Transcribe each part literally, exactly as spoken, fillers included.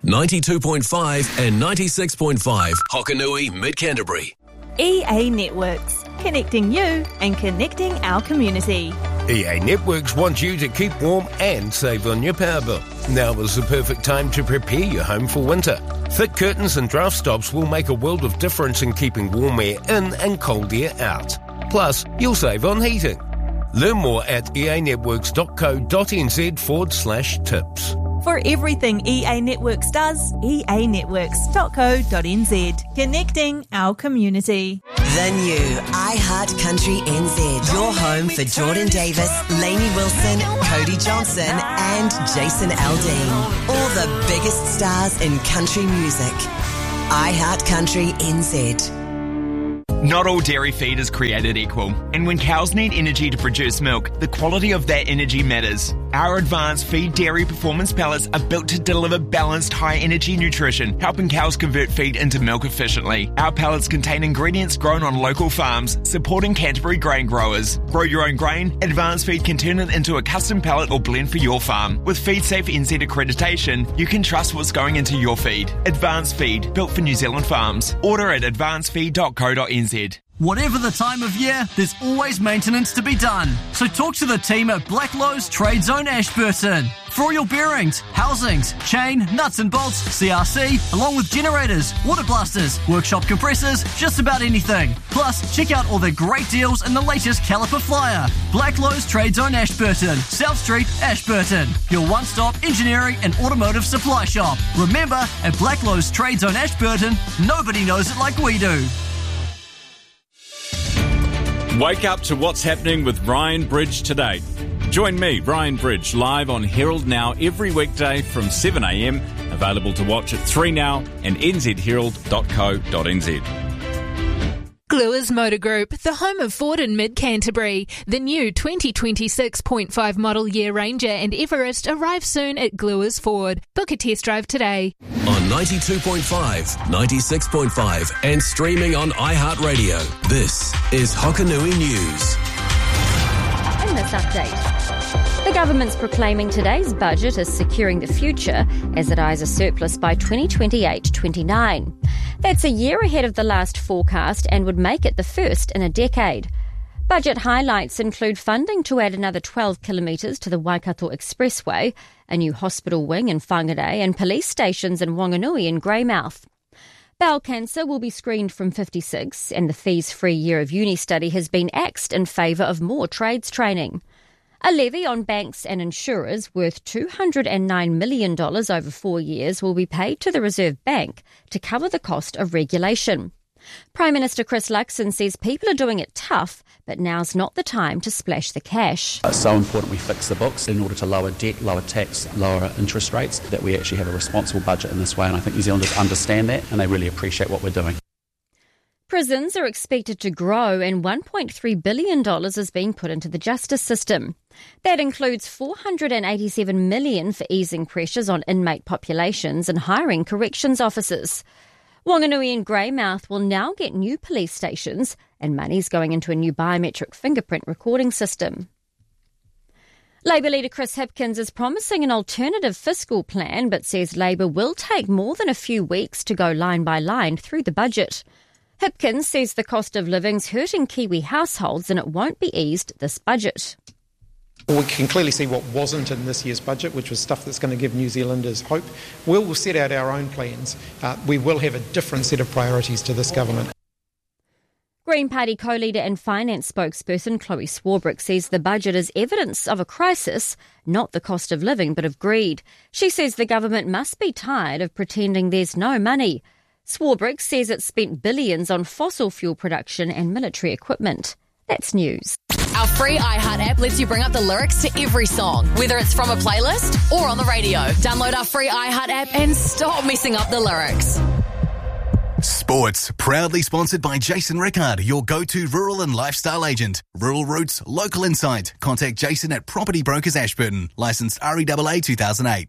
ninety-two point five and ninety-six point five Hokanui Mid-Canterbury. E A Networks, connecting you and connecting our community. E A Networks wants you to keep warm and save on your power bill. Now is the perfect time to prepare your home for winter. Thick curtains and draft stops will make a world of difference in keeping warm air in and cold air out. Plus, you'll save on heating. Learn more at eanetworks.co.nz forward slash tips. For everything E A Networks does, e a networks dot co dot n z. Connecting our community. The new iHeart Country N Z. Your home for Jordan Davis, Lainey Wilson, Cody Johnson and Jason Aldean. All the biggest stars in country music. iHeart Country N Z. Not all dairy feed is created equal, and when cows need energy to produce milk, the quality of that energy matters. Our advanced feed dairy performance pellets are built to deliver balanced, high-energy nutrition, helping cows convert feed into milk efficiently. Our pellets contain ingredients grown on local farms, supporting Canterbury grain growers. Grow your own grain, Advanced Feed can turn it into a custom pellet or blend for your farm. With FeedSafe N Z accreditation, you can trust what's going into your feed. Advanced Feed, built for New Zealand farms. Order at advanced feed dot co dot n z. Whatever the time of year, there's always maintenance to be done. So talk to the team at Blacklowe's Trade Zone Ashburton. For all your bearings, housings, chain, nuts and bolts, C R C, along with generators, water blasters, workshop compressors, just about anything. Plus, check out all the great deals and the latest caliper flyer. Blacklowe's Trade Zone Ashburton, South Street, Ashburton. Your one-stop engineering and automotive supply shop. Remember, at Blacklowe's Trade Zone Ashburton, nobody knows it like we do. Wake up to what's happening with Ryan Bridge today. Join me, Ryan Bridge, live on Herald Now every weekday from seven a m. Available to watch at three now and n z herald dot co dot n z. Gluers Motor Group, the home of Ford in Mid-Canterbury. The new twenty twenty-six point five model year Ranger and Everest arrive soon at Gluers Ford. Book a test drive today. On ninety-two point five, ninety-six point five and streaming on iHeartRadio. This is Hokanui News. In this update, the government's proclaiming today's budget as securing the future as it eyes a surplus by twenty twenty-eight twenty-nine. That's a year ahead of the last forecast and would make it the first in a decade. Budget highlights include funding to add another twelve kilometres to the Waikato Expressway, a new hospital wing in Whangarei and police stations in Wanganui and Greymouth. Bowel cancer will be screened from fifty-six and the fees-free year of uni study has been axed in favour of more trades training. A levy on banks and insurers worth two hundred nine million dollars over four years will be paid to the Reserve Bank to cover the cost of regulation. Prime Minister Chris Luxon says people are doing it tough, but now's not the time to splash the cash. It's so important we fix the books in order to lower debt, lower tax, lower interest rates, that we actually have a responsible budget in this way, and I think New Zealanders understand that and they really appreciate what we're doing. Prisons are expected to grow and one point three billion dollars is being put into the justice system. That includes four hundred eighty-seven million dollars for easing pressures on inmate populations and hiring corrections officers. Wanganui and Greymouth will now get new police stations and money's going into a new biometric fingerprint recording system. Labour leader Chris Hipkins is promising an alternative fiscal plan but says Labour will take more than a few weeks to go line by line through the budget. Hipkins says the cost of living's hurting Kiwi households and it won't be eased this budget. We can clearly see what wasn't in this year's budget, which was stuff that's going to give New Zealanders hope. We'll set out our own plans. Uh, we will have a different set of priorities to this government. Green Party co-leader and finance spokesperson Chloe Swarbrick says the budget is evidence of a crisis, not the cost of living, but of greed. She says the government must be tired of pretending there's no money. Swarbrick says it spent billions on fossil fuel production and military equipment. That's news. Our free iHeart app lets you bring up the lyrics to every song, whether it's from a playlist or on the radio. Download our free iHeart app and stop messing up the lyrics. Sports, proudly sponsored by Jason Rickard, your go-to rural and lifestyle agent. Rural Roots, local insight. Contact Jason at Property Brokers Ashburton. Licensed R E A A two thousand eight.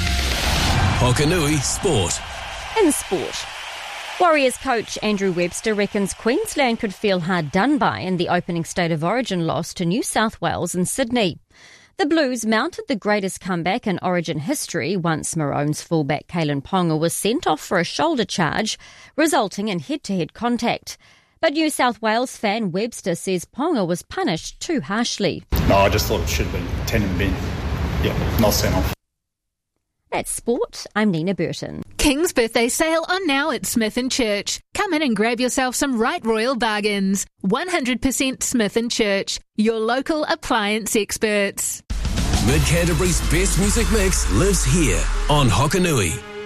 Hokanui Sport. In sport, Warriors coach Andrew Webster reckons Queensland could feel hard done by in the opening State of Origin loss to New South Wales and Sydney. The Blues mounted the greatest comeback in Origin history once Maroons fullback Kalen Ponga was sent off for a shoulder charge, resulting in head-to-head contact. But New South Wales fan Webster says Ponga was punished too harshly. No, I just thought it should have been ten and bin. Yeah, not sent off. That's sport. I'm Nina Burton. King's birthday sale on now at Smith and Church. Come in and grab yourself some right royal bargains. one hundred percent Smith and Church, your local appliance experts. Mid Canterbury's best music mix lives here on Hokanui.